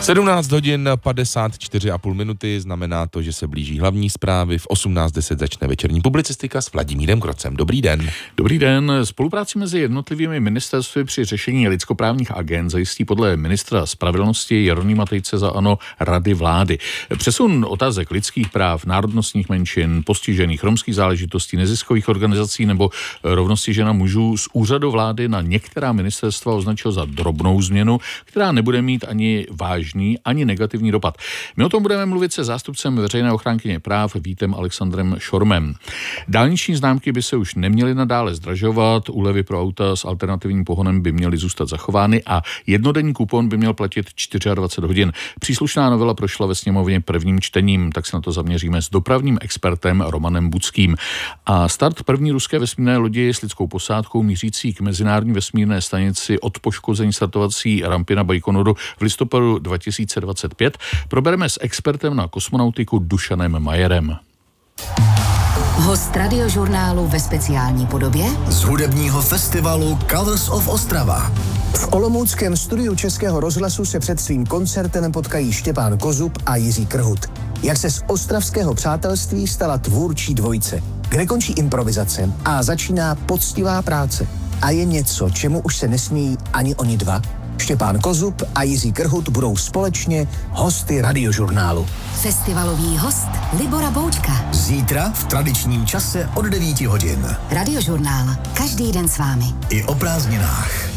17 hodin 54,5 minuty, znamená to, že se blíží hlavní zprávy. V 18:10 začne večerní publicistika s Vladimírem Krocem. Dobrý den. Dobrý den. Spolupráci mezi jednotlivými ministerstvy při řešení lidskoprávních agend zajistí podle ministra spravedlnosti Jeronýma Tejce za ANO Rady vlády. Přesun otázek lidských práv, národnostních menšin, postižených, romských záležitostí, neziskových organizací nebo rovnosti žen a mužů z úřadu vlády na některá ministerstva označil za drobnou změnu, která nebude mít ani vážný, ani negativní dopad. My o tom budeme mluvit se zástupcem veřejné ochránkyně práv Vítem Alexandrem Šormem. Dálniční známky by se už neměly nadále zdražovat, úlevy pro auta s alternativním pohonem by měly zůstat zachovány a jednodenní kupon by měl platit 24 hodin. Příslušná novela prošla ve sněmovně prvním čtením, tak se na to zaměříme s dopravním expertem Romanem Budským. A start první ruské vesmírné lodi s lidskou posádkou mířící k mezinárodní vesmírné stanici od poškození startovací rampy na Bajkonoru v listopadu 2025 probereme s expertem na kosmonautiku Dušanem Majerem. Host radiožurnálu ve speciální podobě z hudebního festivalu Colors of Ostrava. V olomouckém studiu Českého rozhlasu se před svým koncertem potkají Štěpán Kozub a Jiří Krhut. Jak se z ostravského přátelství stala tvůrčí dvojice, kde končí improvizace a začíná poctivá práce. A je něco, čemu už se nesmějí ani oni dva. Štěpán Kozub a Jiří Krhut budou společně hosty radiožurnálu. Festivalový host Libora Boučka. Zítra v tradičním čase od 9 hodin. Radiožurnál. Každý den s vámi. I o prázdninách.